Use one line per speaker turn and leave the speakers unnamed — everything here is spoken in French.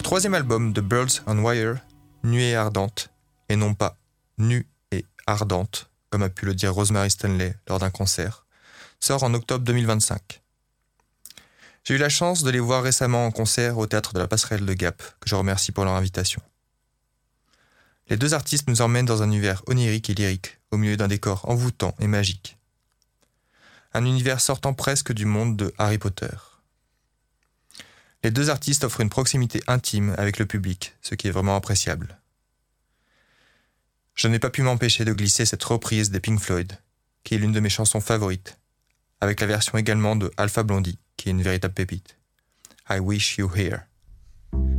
troisième album de Birds on Wire, Nuée ardente, et non pas nue et ardente, comme a pu le dire Rosemary Stanley lors d'un concert, sort en octobre 2025. J'ai eu la chance de les voir récemment en concert au théâtre de la Passerelle de Gap, que je remercie pour leur invitation. Les deux artistes nous emmènent dans un univers onirique et lyrique, au milieu d'un décor envoûtant et magique. Un univers sortant presque du monde de Harry Potter. Les deux artistes offrent une proximité intime avec le public, ce qui est vraiment appréciable. Je n'ai pas pu m'empêcher de glisser cette reprise des Pink Floyd, qui est l'une de mes chansons favorites, avec la version également de Alpha Blondie, qui est une véritable pépite. I Wish You Here.